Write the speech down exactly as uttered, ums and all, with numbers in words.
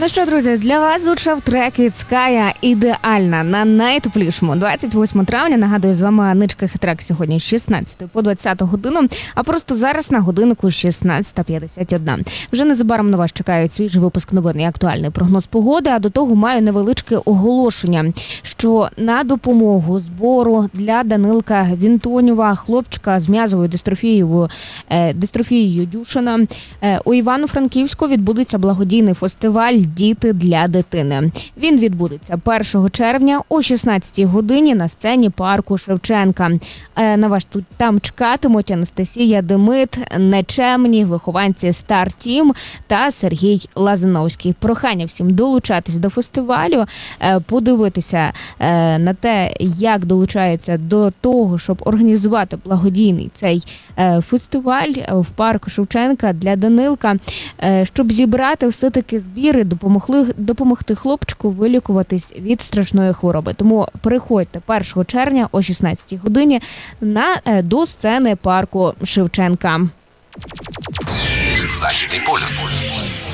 Ну що, друзі, для вас звучав трек від Ская «Ідеальна» на найтеплішому двадцять восьмого травня. Нагадую, з вами Аничка Хитрак сьогодні з шістнадцятої по двадцяту годину, а просто зараз на годиннику шістнадцята п'ятдесят одна. Вже незабаром на вас чекають свіжий випуск новин і актуальний прогноз погоди, а до того маю невеличке оголошення, що на допомогу збору для Данилка Вінтонєва, хлопчика з м'язовою дистрофією, дистрофією Дюшена, у Івано-Франківську відбудеться благодійний фестиваль «Діти для дитини». Він відбудеться першого червня о шістнадцятій годині на сцені парку Шевченка. На вас тут там чекатимуть Анастасія Демит, Нечемні, вихованці Star Team та Сергій Лазановський. Прохання всім долучатись до фестивалю, подивитися на те, як долучаються до того, щоб організувати благодійний цей фестиваль в парку Шевченка для Данилка, щоб зібрати все-таки збіри, допомогли, допомогти хлопчику вилікуватись від страшної хвороби. Тому приходьте першого червня о шістнадцятій годині на, до сцени парку Шевченка. Західний полюс.